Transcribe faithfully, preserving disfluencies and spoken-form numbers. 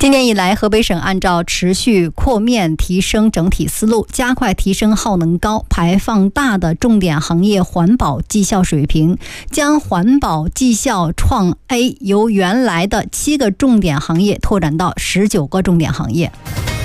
今年以来，河北省按照持续扩面提升整体思路，加快提升耗能高、排放大的重点行业环保绩效水平，将环保绩效创 A 由原来的七个重点行业拓展到十九个重点行业。